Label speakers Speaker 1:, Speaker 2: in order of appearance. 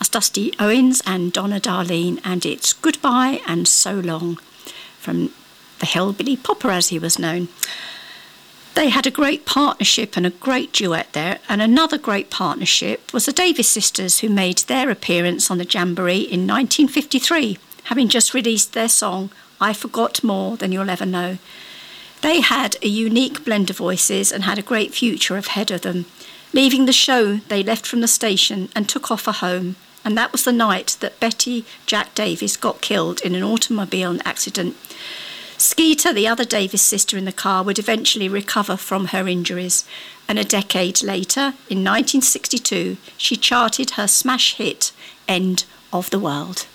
Speaker 1: That's Dusty Owens and Donna Darlene, and it's Goodbye and So Long from the Hillbilly Popper, as he was known. They had a great partnership and a great duet there, and another great partnership was the Davis Sisters, who made their appearance on the Jamboree in 1953, having just released their song I Forgot More Than You'll Ever Know. They had a unique blend of voices and had a great future ahead of them. Leaving the show, they left from the station and took off for home, and that was the night that Betty Jack Davis got killed in an automobile accident. Skeeter, the other Davis sister in the car, would eventually recover from her injuries, and a decade later, in 1962, she charted her smash hit, End of the World.